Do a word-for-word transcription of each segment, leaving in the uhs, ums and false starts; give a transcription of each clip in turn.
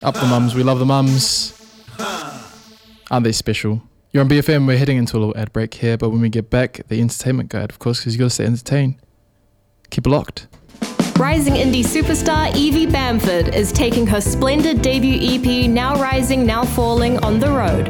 Up the mums, we love the mums. Aren't they special? You're on B F M, we're heading into a little ad break here, but when we get back, the entertainment guide, of course, because you gotta stay entertained. Keep it locked. Rising indie superstar Evie Bamford is taking her splendid debut E P, Now Rising, Now Falling, on the road.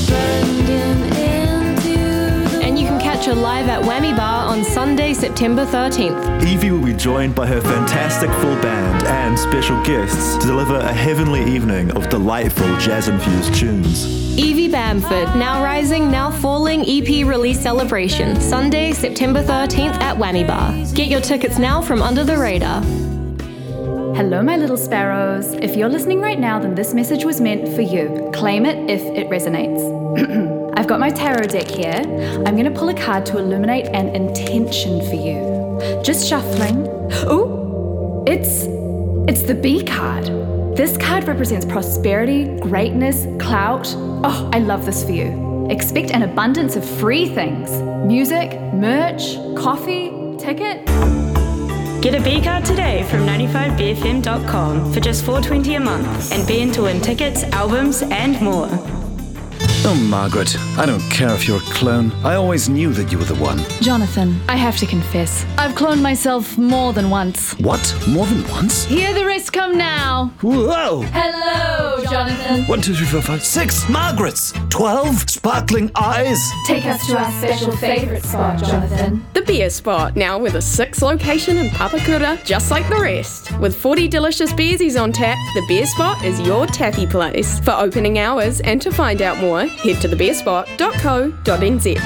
And you can catch her live at Whammy Bar on Sunday, September thirteenth. Evie will be joined by her fantastic full band and special guests to deliver a heavenly evening of delightful jazz-infused tunes. Evie Bamford, Now Rising, Now Falling E P release celebration, Sunday, September thirteenth at Whammy Bar. Get your tickets now from Under the Radar. Hello, my little sparrows. If you're listening right now, then this message was meant for you. Claim it if it resonates. I've got my tarot deck here. I'm going to pull a card to illuminate an intention for you. Just shuffling. Ooh, it's, it's the B card. This card represents prosperity, greatness, clout. Oh, I love this for you. Expect an abundance of free things. Music, merch, coffee, ticket. Get a B card today from ninety-five B F M dot com for just four dollars and twenty cents a month and be in to win tickets, albums and more. Oh, Margaret, I don't care if you're a clone. I always knew that you were the one. Jonathan, I have to confess, I've cloned myself more than once. What? More than once? Hear the rest come now. Whoa! Hello, Jonathan. One, two, three, four, five, six Margarets! Twelve sparkling eyes! Take us to our special favourite spot, Jonathan. The beer spot, now with a sixth location in Papakura, just like the rest. With forty delicious beersies on tap, the beer spot is your tappy place. For opening hours and to find out more, head to the beer spot dot co dot n z.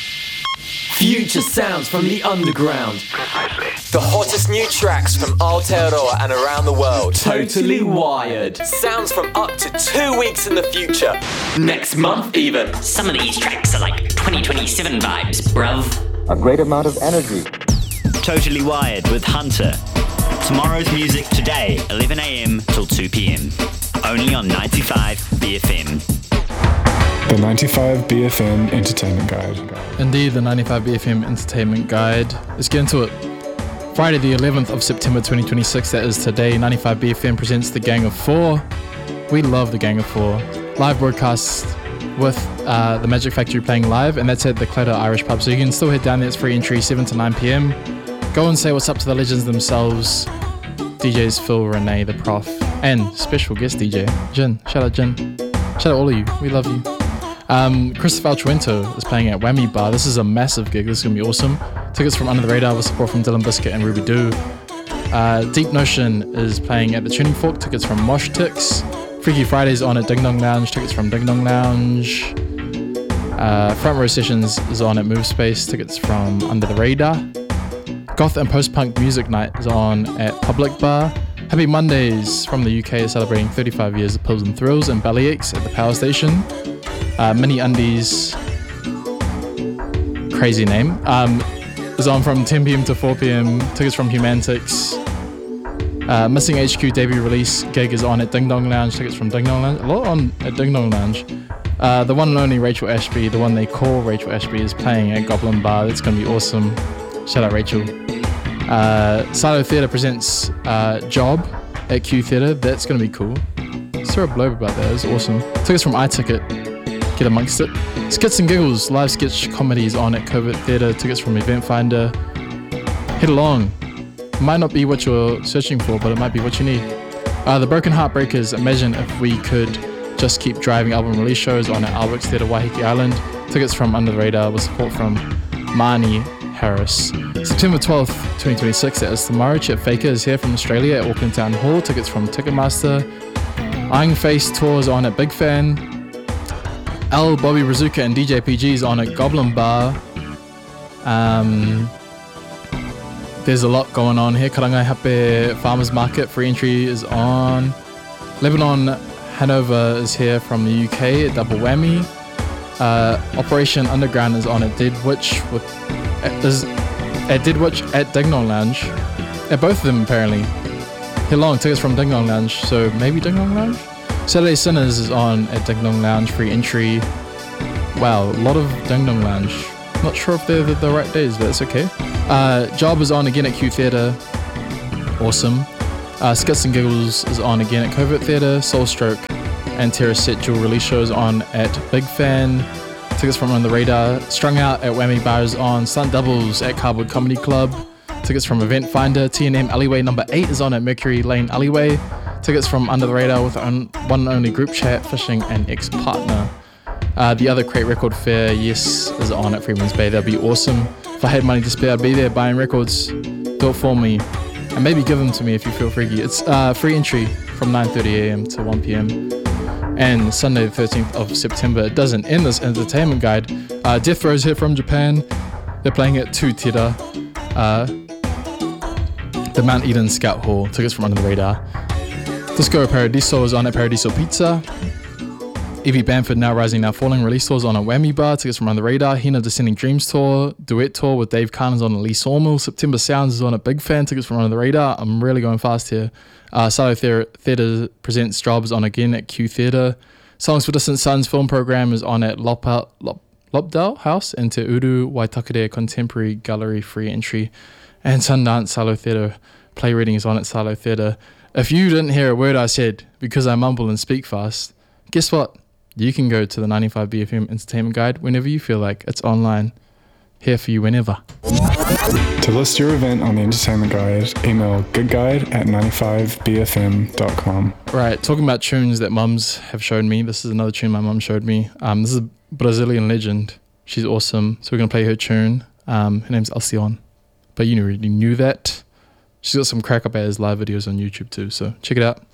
Future sounds from the underground. The hottest new tracks from Aotearoa and around the world. Totally wired. Sounds from up to two weeks in the future. Next month even. Some of these tracks are like twenty twenty-seven vibes, bruv. A great amount of energy. Totally Wired with Hunter. Tomorrow's music today, eleven a.m. till two p.m. Only on ninety-five B F M. The ninety-five B F M Entertainment Guide. Indeed, the ninety-five B F M Entertainment Guide. Let's get into it. Friday the eleventh of September twenty twenty-six, that is today, ninety-five B F M presents The Gang of Four. We love The Gang of Four. Live broadcast with uh, the Magic Factory playing live, and that's at the Clayton Irish Pub, so you can still head down there. It's free entry, seven to nine p.m. Go and say what's up to the legends themselves. D Js Phil, Renee, the Prof, and special guest D J, Jin. Shout out Jin. Shout out all of you. We love you. Um, Christopher Alchuento is playing at Whammy Bar. This is a massive gig. This is going to be awesome. Tickets from Under the Radar with support from Dylan Biscuit and Ruby Doo. Uh, Deep Notion is playing at the Tuning Fork. Tickets from Mosh Tix. Freaky Fridays on at Ding Dong Lounge. Tickets from Ding Dong Lounge. Uh, Front Row Sessions is on at Move Space. Tickets from Under the Radar. Goth and Post-Punk Music Night is on at Public Bar. Happy Mondays from the U K is celebrating thirty-five years of Pills and Thrills and Bellyaches at the Power Station. Uh, Mini Undies, crazy name, um, is on from ten p.m. to four p.m. Tickets from Humantix. Uh, Missing H Q debut release gig is on at Ding Dong Lounge. Tickets from Ding Dong Lounge. A lot on at Ding Dong Lounge. Uh, the one and only Rachel Ashby, the one they call Rachel Ashby, is playing at Goblin Bar. That's going to be awesome. Shout out Rachel. Uh, Silo Theatre presents uh, Job at Q Theatre. That's going to be cool. Saw a blurb about that. It's awesome. Tickets from iTicket. Get amongst it. Skits and Giggles, live sketch comedies on at Covert Theatre. Tickets from Event Finder. Head along. It might not be what you're searching for, but it might be what you need. Uh, the Broken Heartbreakers, Imagine If We Could Just Keep Driving album release shows on at Alberts Theatre, Waiheke Island. Tickets from Under the Radar with support from Marnie Harris. September twelfth, twenty twenty-six, that is tomorrow. Chet Faker is here from Australia at Auckland Town Hall. Tickets from Ticketmaster. Iron Face tours on at Big Fan. L, Bobby Brazuka and D J P G is on at Goblin Bar. Um, there's a lot going on here. Karangai Hape Farmers Market, free entry is on. Lebanon Hanover is here from the U K at Double Whammy. Uh, Operation Underground is on at Dead Witch with at, is at Dead Witch at Ding Dong Lounge. At both of them apparently. Here long tickets from Ding Dong Lounge, so maybe Ding Dong Lounge. Saturday Sinners is on at Ding Dong Lounge, free entry. Wow, a lot of Ding Dong Lounge. Not sure if they're the, the right days, but it's okay. Uh, Job is on again at Q Theatre. Awesome. Uh, Skits and Giggles is on again at Covert Theatre. Soulstroke and Terra Set dual release shows on at Big Fan. Tickets from On the Radar. Strung Out at Whammy Bar is on. Stunt Doubles at Cardboard Comedy Club. Tickets from Event Finder. T and M Alleyway number eight is on at Mercury Lane Alleyway. Tickets from Under the Radar with on, one and only group chat, Fishing and Ex-Partner. Uh, the other Crate Record Fair, yes, is on at Freeman's Bay. That'd be awesome. If I had money to spare, I'd be there buying records. Do it for me. And maybe give them to me if you feel freaky. It's uh, free entry from nine thirty a.m. to one p.m. And Sunday the thirteenth of September. It doesn't end this entertainment guide. Uh, Death Row's here from Japan. They're playing at Tutira, uh, the Mount Eden Scout Hall. Tickets from Under the Radar. Disco Paradiso is on at Paradiso Pizza. Evie Bamford, Now Rising, Now Falling. Release tours on a Whammy Bar. Tickets from On the Radar. Hina Descending Dreams Tour. Duet Tour with Dave Kahn is on at Lee Sawmill. September Sounds is on at Big Fan. Tickets from On the Radar. I'm really going fast here. Uh, Silo Theatre presents Jobs on again at Q Theatre. Songs for Distant Suns film program is on at Lop- Lop- Lopdale House and Te Uru Waitakere Contemporary Gallery, free entry. And Sundance Silo Theatre play reading is on at Silo Theatre. If you didn't hear a word I said because I mumble and speak fast, guess what? You can go to the ninety-five B F M Entertainment Guide whenever you feel like. It's online. Here for you whenever. To list your event on the Entertainment Guide, email goodguide at ninety-five b f m dot com. Right, talking about tunes that mums have showed me. This is another tune my mum showed me. Um, this is a Brazilian legend. She's awesome. So we're going to play her tune. Um, her name's Alcione. But you already knew that. She's got some crack up ass live videos on YouTube too, so check it out.